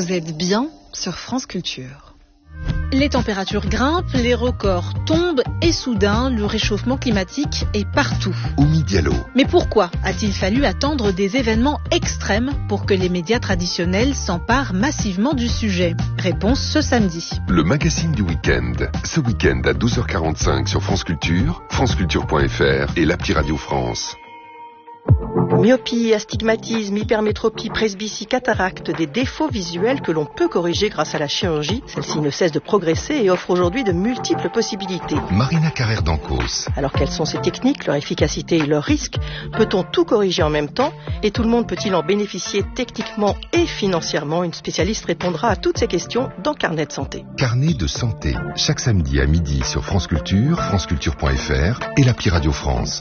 Vous êtes bien sur France Culture. Les températures grimpent, les records tombent et soudain, le réchauffement climatique est partout. Oumi Diallo. Mais pourquoi a-t-il fallu attendre des événements extrêmes pour que les médias traditionnels s'emparent massivement du sujet? Réponse ce samedi. Le magazine du week-end. Ce week-end à 12h45 sur France Culture, franceculture.fr et l'appli Radio France. Myopie, astigmatisme, hypermétropie, presbytie, cataracte, des défauts visuels que l'on peut corriger grâce à la chirurgie. Celle-ci ne cesse de progresser et offre aujourd'hui de multiples possibilités. Marina Carrère d'Ancos. Alors quelles sont ces techniques, leur efficacité et leurs risques? Peut-on tout corriger en même temps? Et tout le monde peut-il en bénéficier techniquement et financièrement? Une spécialiste répondra à toutes ces questions dans Carnet de santé. Carnet de santé, chaque samedi à midi sur France Culture, franceculture.fr et l'appli Radio France.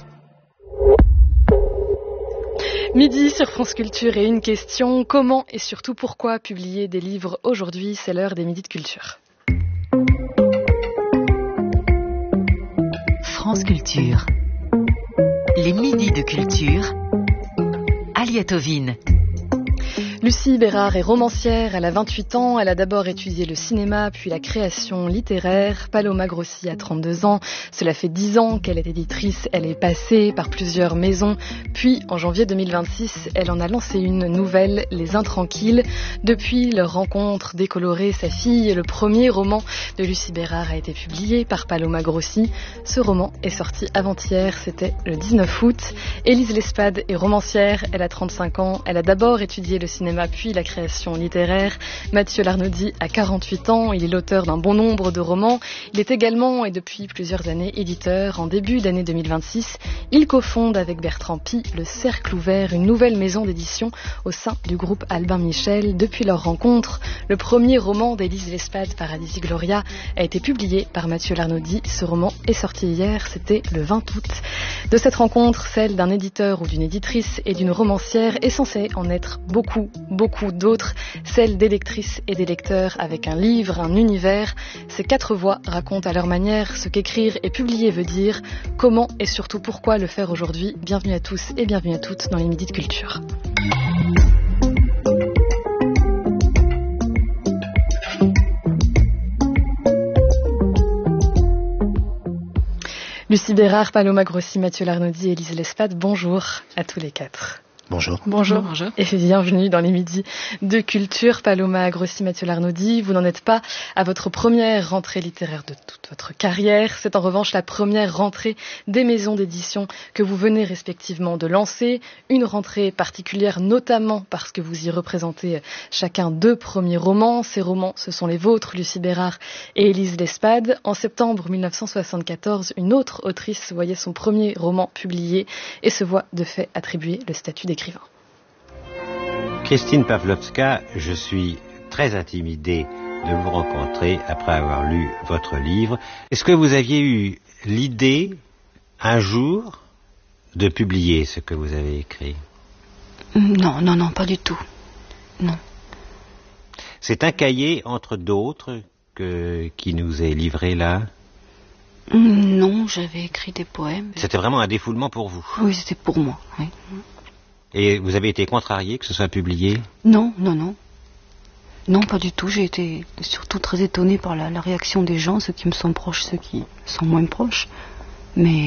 Midi sur France Culture et une question, comment et surtout pourquoi publier des livres aujourd'hui? C'est l'heure des Midis de Culture. France Culture. Les Midis de Culture. Aliatovine. Lucie Bérard est romancière, elle a 28 ans, elle a d'abord étudié le cinéma, puis la création littéraire. Paloma Grossi a 32 ans, cela fait 10 ans qu'elle est éditrice, elle est passée par plusieurs maisons, puis en janvier 2026, elle en a lancé une nouvelle, Les Intranquilles. Depuis leur rencontre décolorée, sa fille, le premier roman de Lucie Bérard a été publié par Paloma Grossi. Ce roman est sorti avant-hier, c'était le 19 août. Élise Lespade est romancière, elle a 35 ans, elle a d'abord étudié le cinéma puis la création littéraire. Mathieu Larnaudy a 48 ans, il est l'auteur d'un bon nombre de romans. Il est également et depuis plusieurs années éditeur. En début d'année 2026, il cofonde avec Bertrand Pi le Cercle Ouvert, une nouvelle maison d'édition au sein du groupe Albin Michel. Depuis leur rencontre, le premier roman d'Élise Lespade, Paradisi Gloria, a été publié par Mathieu Larnaudy. Ce roman est sorti hier, c'était le 20 août. De cette rencontre, celle d'un éditeur ou d'une éditrice et d'une romancière est censée en être beaucoup d'autres, celles des lectrices et des lecteurs avec un livre, un univers. Ces 4 voix racontent à leur manière ce qu'écrire et publier veut dire, comment et surtout pourquoi le faire aujourd'hui. Bienvenue à tous et bienvenue à toutes dans les Midis de Culture. Lucie Bérard, Paloma Grossi, Mathieu Larnaudy et Élise Lespade, bonjour à tous les 4. Bonjour. Bonjour. Et bienvenue dans les Midis de Culture. Paloma Grossi, Mathieu Larnaudy, vous n'en êtes pas à votre première rentrée littéraire de toute votre carrière. C'est en revanche la première rentrée des maisons d'édition que vous venez respectivement de lancer. Une rentrée particulière notamment parce que vous y représentez chacun 2 premiers romans. Ces romans, ce sont les vôtres, Lucie Bérard et Élise Lespade. En septembre 1974, une autre autrice voyait son premier roman publié et se voit de fait attribuer le statut d'écrivain. Christine Pavlovska, je suis très intimidé de vous rencontrer après avoir lu votre livre. Est-ce que vous aviez eu l'idée, un jour, de publier ce que vous avez écrit? Non, pas du tout. Non. C'est un cahier, entre d'autres, qui nous est livré là? Non, j'avais écrit des poèmes. C'était vraiment un défoulement pour vous? Oui, c'était pour moi, oui. Et vous avez été contrarié que ce soit publié? Non. Non, pas du tout. J'ai été surtout très étonnée par la réaction des gens, ceux qui me sont proches, ceux qui sont moins proches. Mais